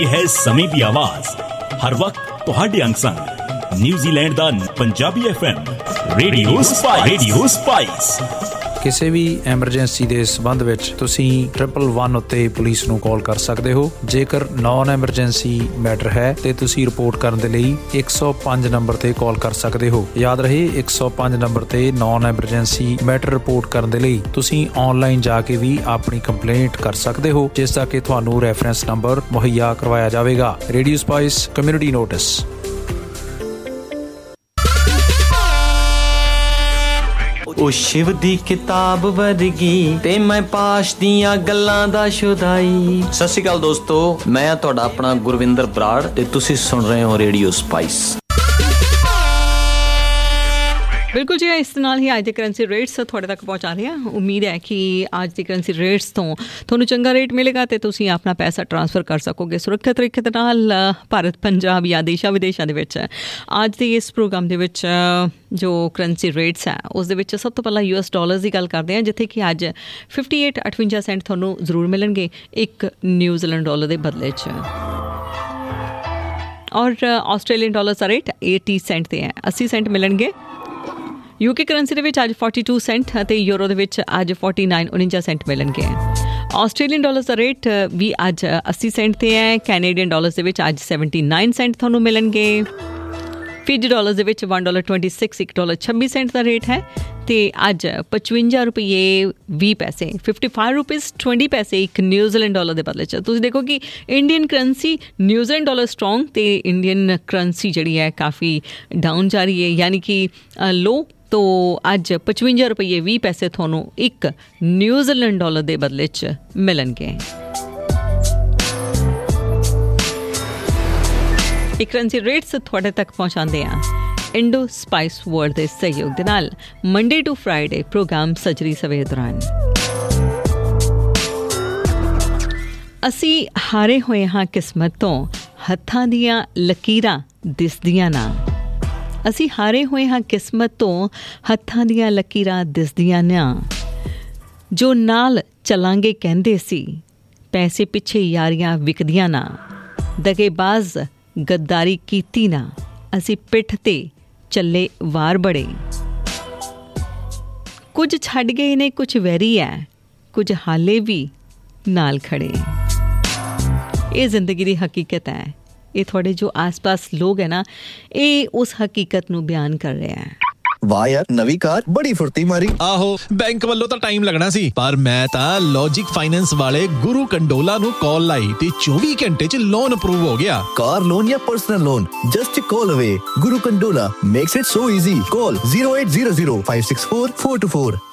ਇਹ ਹੈ ਸਮੇਂ ਦੀ ਆਵਾਜ਼, ਹਰ ਵਕਤ ਤੁਹਾਡੇ ਅੰਗ ਸੰਗ। ਨਿਊਜ਼ੀਲੈਂਡ ਦਾ ਪੰਜਾਬੀ FM ਰੇਡੀਓ ਸਪਾਈਸ। ਕਿਸੇ ਵੀ ਐਮਰਜੈਂਸੀ ਦੇ ਸੰਬੰਧ ਵਿੱਚ ਤੁਸੀਂ 111 ਉੱਤੇ ਪੁਲਿਸ ਨੂੰ ਕਾਲ ਕਰ ਸਕਦੇ ਹੋ। ਜੇਕਰ ਨਾਨ ਐਮਰਜੈਂਸੀ ਮੈਟਰ ਹੈ ਤੇ ਤੁਸੀਂ ਰਿਪੋਰਟ ਕਰਨ ਦੇ ਲਈ 105 ਨੰਬਰ ਤੇ ਕਾਲ ਕਰ ਸਕਦੇ ਹੋ। ਯਾਦ ਰਹੇ 105 ਨੰਬਰ ਤੇ ਨਾਨ ਐਮਰਜੈਂਸੀ ਮੈਟਰ ਰਿਪੋਰਟ ਕਰਨ ਦੇ ਲਈ ਤੁਸੀਂ ਆਨਲਾਈਨ ਜਾ ਕੇ ਵੀ ਆਪਣੀ ਕੰਪਲੇਂਟ ਕਰ ਸਕਦੇ ਹੋ, ਜਿਸ ਦਾ ਕਿ ਤੁਹਾਨੂੰ ਰੈਫਰੈਂਸ ਨੰਬਰ ਮੁਹੱਈਆ ਕਰਵਾਇਆ ਜਾਵੇਗਾ। Radio spice community notice. ਉਹ ਸ਼ਿਵ ਦੀ ਕਿਤਾਬ ਵਰਗੀ ਤੇ ਮੈਂ ਪਾਸ਼ ਦੀਆਂ ਗੱਲਾਂ ਦਾ ਸ਼ੁਦਾਈ। ਸਤਿ ਸ਼੍ਰੀ ਅਕਾਲ ਦੋਸਤੋ, ਮੈਂ ਤੁਹਾਡਾ ਆਪਣਾ ਗੁਰਵਿੰਦਰ ਬਰਾੜ ਤੇ ਤੁਸੀਂ ਸੁਣ ਰਹੇ ਹੋ ਰੇਡੀਓ ਸਪਾਈਸ। ਬਿਲਕੁਲ ਜੀ, ਇਸ ਨਾਲ ਹੀ ਅੱਜ ਦੇ ਕਰੰਸੀ ਰੇਟਸ ਤੁਹਾਡੇ ਤੱਕ ਪਹੁੰਚਾ ਰਹੇ ਹਾਂ। ਉਮੀਦ ਹੈ ਕਿ ਅੱਜ ਦੀ ਕਰੰਸੀ ਰੇਟਸ ਤੋਂ ਤੁਹਾਨੂੰ ਚੰਗਾ ਰੇਟ ਮਿਲੇਗਾ ਅਤੇ ਤੁਸੀਂ ਆਪਣਾ ਪੈਸਾ ਟਰਾਂਸਫਰ ਕਰ ਸਕੋਗੇ ਸੁਰੱਖਿਅਤ ਤਰੀਕੇ ਦੇ ਨਾਲ ਭਾਰਤ, ਪੰਜਾਬ ਜਾਂ ਦੇਸ਼ਾਂ ਵਿਦੇਸ਼ਾਂ ਦੇ ਵਿੱਚ। ਅੱਜ ਦੇ ਇਸ ਪ੍ਰੋਗਰਾਮ ਦੇ ਵਿੱਚ ਜੋ ਕਰੰਸੀ ਰੇਟਸ ਹੈ ਉਸ ਦੇ ਵਿੱਚ ਸਭ ਤੋਂ ਪਹਿਲਾਂ US$ ਦੀ ਗੱਲ ਕਰਦੇ ਹਾਂ, ਜਿੱਥੇ ਕਿ ਅੱਜ 58.58 ਸੈਂਟ ਤੁਹਾਨੂੰ ਜ਼ਰੂਰ ਮਿਲਣਗੇ ਇੱਕ ਨਿਊਜ਼ੀਲੈਂਡ ਡਾਲਰ ਦੇ ਬਦਲੇ 'ਚ। ਔਰ ਆਸਟ੍ਰੇਲੀਅਨ ਡਾਲਰ ਦਾ ਰੇਟ 80 ਸੈਂਟ 'ਤੇ ਹੈ, 80 ਸੈਂਟ ਮਿਲਣਗੇ। UK ਕਰੰਸੀ ਦੇ ਵਿੱਚ ਅੱਜ 42 ਸੈਂਟ ਅਤੇ ਯੂਰੋ ਦੇ ਵਿੱਚ ਅੱਜ 49.49 ਸੈਂਟ ਮਿਲਣਗੇ। ਆਸਟ੍ਰੇਲੀਅਨ ਡਾਲਰ ਦਾ ਰੇਟ ਵੀ ਅੱਜ 80 ਸੈਂਟ 'ਤੇ ਹੈ। ਕੈਨੇਡੀਅਨ ਡਾਲਰਸ ਦੇ ਵਿੱਚ ਅੱਜ 79 ਸੈਂਟ ਤੁਹਾਨੂੰ ਮਿਲਣਗੇ। ਫਿਜੀ ਡਾਲਰਸ ਦੇ ਵਿੱਚ $1.26, $1.26 ਸੈਂਟ ਦਾ ਰੇਟ ਹੈ ਅਤੇ ਅੱਜ 55 ਰੁਪਏ 20 ਪੈਸੇ 55 ਰੁਪੀਜ਼ 20 ਪੈਸੇ ਇੱਕ ਨਿਊਜ਼ੀਲੈਂਡ ਡਾਲਰ ਦੇ ਬਦਲੇ 'ਚ। ਤੁਸੀਂ ਦੇਖੋ ਕਿ Indian currency, New Zealand dollar strong ਅਤੇ ਇੰਡੀਅਨ ਕਰੰਸੀ ਜਿਹੜੀ ਹੈ ਕਾਫੀ ਡਾਊਨ ਜਾ ਰਹੀ ਹੈ, ਯਾਨੀ ਕਿ ਲੋ। ਤੋ ਅੱਜ 55 ਰੁਪਏ 20 ਪੈਸੇ ਤੁਹਾਨੂੰ ਇੱਕ ਨਿਊਜ਼ੀਲੈਂਡ ਡਾਲਰ ਦੇ ਬਦਲੇ 'ਚ ਮਿਲਣਗੇ। ਇਹ ਕਰੰਸੀ ਰੇਟਸ ਤੁਹਾਡੇ ਤੱਕ ਪਹੁੰਚਾਉਂਦੇ ਆ ਇੰਡੋ ਸਪਾਈਸ ਵਰਲਡ ਦੇ ਸਹਿਯੋਗ ਦੇ ਨਾਲ ਮੰਡੇ ਟੂ ਫਰਾਈਡੇ ਪ੍ਰੋਗਰਾਮ ਸੱਜਰੀ ਸਵੇਰ ਦੌਰਾਨ। ਅਸੀਂ ਹਾਰੇ ਹੋਏ ਹਾਂ ਕਿਸਮਤ ਤੋਂ, ਹੱਥਾਂ ਦੀਆਂ ਲਕੀਰਾਂ ਦਿਸਦੀਆਂ ਨਾ। ਅਸੀਂ ਹਾਰੇ ਹੋਏ ਹਾਂ ਕਿਸਮਤ ਤੋਂ, ਹੱਥਾਂ ਦੀਆਂ ਲਕੀਰਾਂ ਦਿਸਦੀਆਂ ਨਾ। ਜੋ ਨਾਲ ਚੱਲਾਂਗੇ ਕਹਿੰਦੇ ਸੀ, ਪੈਸੇ ਪਿੱਛੇ ਯਾਰੀਆਂ ਵਿਕਦੀਆਂ ਨਾ। ਦਗੇਬਾਜ਼ ਗੱਦਾਰੀ ਕੀਤੀ ਨਾ, ਅਸੀਂ ਪਿੱਠ 'ਤੇ ਚੱਲੇ ਵਾਰ ਬੜੇ। ਕੁਝ ਛੱਡ ਗਏ ਨੇ, ਕੁਝ ਵੈਰੀ ਹੈ, ਕੁਝ ਹਾਲੇ ਵੀ ਨਾਲ ਖੜੇ। ਇਹ ਜ਼ਿੰਦਗੀ ਦੀ ਹਕੀਕਤ ਹੈ। ਇਹ ਤੁਹਾਡੇ ਜੋ ਆਸ-ਪਾਸ ਲੋਕ ਹੈ ਨਾ, ਇਹ ਉਸ ਹਕੀਕਤ ਨੂੰ ਬਿਆਨ ਕਰ ਰਿਹਾ ਹੈ। ਵਾਹ ਯਾਰ, ਨਵੀਂ ਕਾਰ ਬੜੀ ਫੁਰਤੀ ਮਾਰੀ। ਆਹੋ, ਬੈਂਕ ਵੱਲੋਂ ਤਾਂ ਟਾਈਮ ਲੱਗਣਾ ਸੀ, ਪਰ ਮੈਂ ਤਾਂ ਲੌਜਿਕ ਫਾਈਨੈਂਸ ਵਾਲੇ ਗੁਰੂ ਕੰਡੋਲਾ ਨੂੰ ਕਾਲ ਲਾਈ ਤੇ 24 ਘੰਟੇ 'ਚ ਲੋਨ ਅਪਰੂਵ ਹੋ ਗਿਆ। ਕਾਰ ਲੋਨ ਜਾਂ ਪਰਸਨਲ ਲੋਨ, ਜਸਟ ਅ ਕਾਲ ਅਵੇ। ਗੁਰੂ Kandola makes it so easy. Call 0800 564 424।